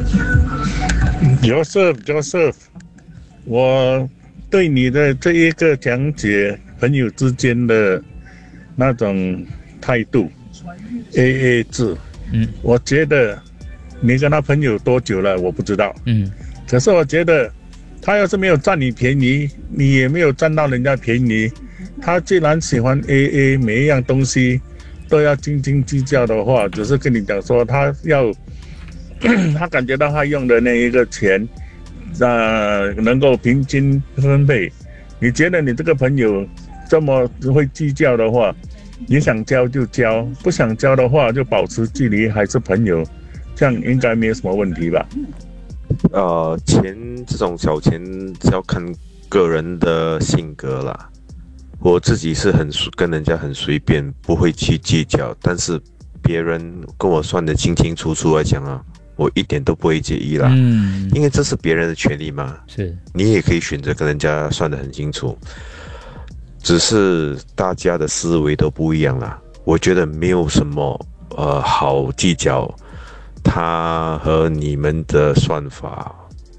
Joseph，我对你的这一个讲解朋友之间的那种态度 ，AA 制，我觉得你跟他朋友多久了我不知道，可是我觉得他要是没有占你便宜，你也没有占到人家便宜，他既然喜欢 AA， 每一样东西都要斤斤计较的话，只是跟你讲说他要。他感觉到他用的那一个钱，能够平均分配。你觉得你这个朋友这么会计较的话，你想交就交，不想交的话就保持距离，还是朋友，这样应该没有什么问题吧？ 钱这种小钱是要看个人的性格啦。我自己是跟人家很随便，不会去计较，但是别人跟我算得清清楚楚来讲啊。我一点都不会介意啦，因为这是别人的权利嘛， 是你也可以选择跟人家算得很清楚，只是大家的思维都不一样啦。我觉得没有什么好计较，他和你们的算法，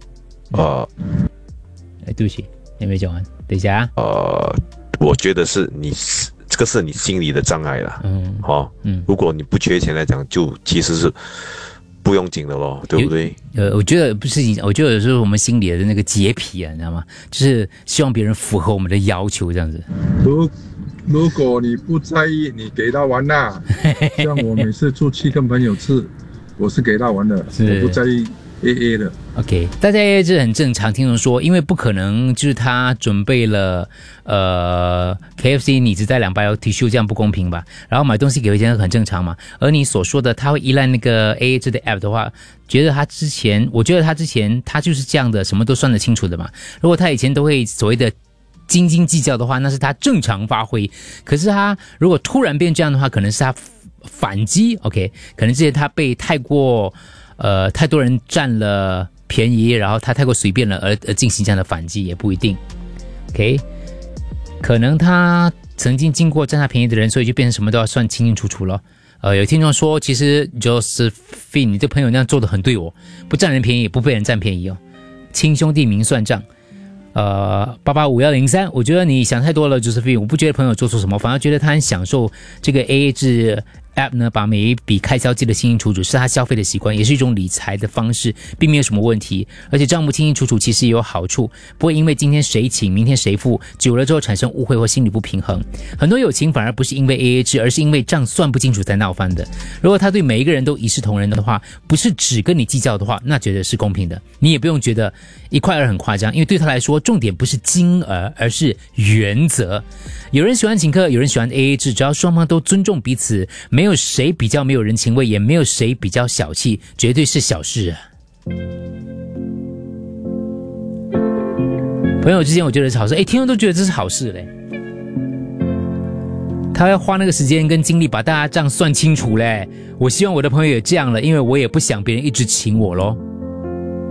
对不起，还没讲完，等一下我觉得是这个是你心里的障碍啦，如果你不缺钱来讲，就其实是。不用紧的咯，对不对？ 我觉得不是，我觉得有时候我们心里的那个洁癖啊，你知道吗？就是希望别人符合我们的要求，这样子。 如果你不在意，你给到完啦。像我每次出去跟朋友吃，我是给到完的，我不在意 AA 的。 OK， 大家 AA 制很正常。听众说，因为不可能就是他准备了KFC 你只带2包 T 恤，这样不公平吧？然后买东西给回家很正常嘛。而你所说的他会依赖那个 AA 制的 app 的话，我觉得他之前他就是这样的，什么都算得清楚的嘛。如果他以前都会所谓的斤斤计较的话，那是他正常发挥。可是他如果突然变这样的话，可能是他反击。OK， 可能是他被太多人占了便宜，然后他太过随便了而进行这样的反击，也不一定。OK， 可能他曾经经过占他便宜的人，所以就变成什么都要算清清楚楚了。有听众说，其实 Josephine 你这朋友那样做得很对哦，不占人便宜也不被人占便宜哦，亲兄弟明算账。885103，我觉得你想太多了 Josephine， 我不觉得朋友做错什么，反而觉得他很享受这个 AA 制 App 呢，把每一笔开销记得清清楚楚，是他消费的习惯，也是一种理财的方式，并没有什么问题。而且账目清清楚楚其实也有好处，不会因为今天谁请明天谁付，久了之后产生误会或心理不平衡。很多友情反而不是因为 AA 制，而是因为账算不清楚才闹翻的。如果他对每一个人都一视同仁的话，不是只跟你计较的话，那觉得是公平的。你也不用觉得1块2很夸张，因为对他来说重点不是金额，而是原则。有人喜欢请客，有人喜欢 AA 制，只要双方都尊重彼此，没有谁比较没有人情味，也没有谁比较小气，绝对是小事啊。朋友之间我觉得是好事，听众都觉得这是好事嘞。他要花那个时间跟精力把大家账算清楚嘞。我希望我的朋友也这样了，因为我也不想别人一直请我咯。